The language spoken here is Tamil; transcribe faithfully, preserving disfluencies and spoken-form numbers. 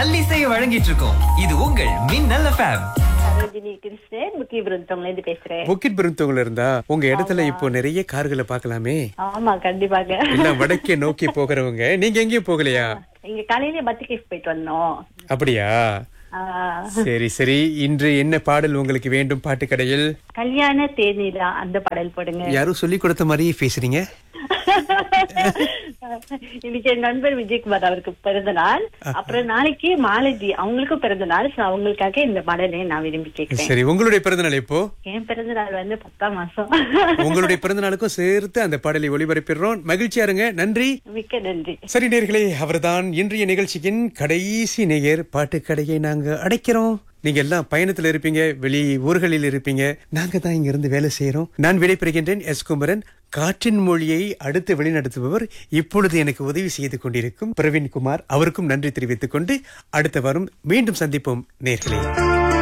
நல்லிசையை வழங்கிட்டு இருக்கோம். இது உங்கள் மின்னல் எஃப்எம். சரோஜினி கிருஷ்ணன் முக்கிய விருந்தவங்கல இருந்து பேசுறேன். புக்கிட் பெருந்தவங்கள இருந்தா உங்க இடத்துல இப்போ நிறைய கார்களை பார்க்கலாமே. ஆமா, கண்டிப்பாக. எல்லாம் வடக்கே நோக்கி போகிறவங்க. நீங்க எங்கேயும் போகலையா? இங்க காலையில பத்திரிகை போயிட்டு வந்தோம். அப்படியா? சரி சரி. இன்று என்ன பாடல் உங்களுக்கு வேண்டும் பாட்டு கடையில்? கல்யாண தேனிலா அந்த பாடல் போடுங்க. யாரும் சொல்லி கொடுத்த மாதிரியே பேசுறீங்க. இன்னைக்கு என் நண்பர் விஜயகுமார் அவருக்கு பிறந்த நாள். அப்புறம் நாளைக்கு மாலதி அவங்களுக்கும் பிறந்த நாள். அவங்களுக்காக இந்த பாடலை நான் விரும்பி கேட்கிறேன். சரி, உங்களுடைய பிறந்த நாள் எப்போ? என் பிறந்த நாள் வந்து பத்தாம் மாசம். உங்களுடைய பிறந்த நாளுக்கும் சேர்த்து அந்த பாடலை ஒளிபரப்பிடுறோம். மகிழ்ச்சியா இருங்க. நன்றி. மிக்க நன்றி. சரி நேயர்களே, அவர்தான் இன்றைய நிகழ்ச்சியின் கடைசி நேயர். பாட்டு கடையை நாங்க அடைக்கிறோம். நீங்க எல்லாம் பயணத்துல இருப்பீங்க, வெளி ஊர்களில் இருப்பீங்க. நாங்க தான் இங்க இருந்து வேலை செய்யறோம். நான் விடைபெறுகின்றேன். எஸ் குமரன். காற்றின் மொழியை அடுத்து வழிநடத்துபவர், இப்பொழுது எனக்கு உதவி செய்து கொண்டிருக்கும் பிரவீன்குமார், அவருக்கும் நன்றி தெரிவித்துக் கொண்டு அடுத்த வாரம் மீண்டும் சந்திப்போம் நேயர்களே.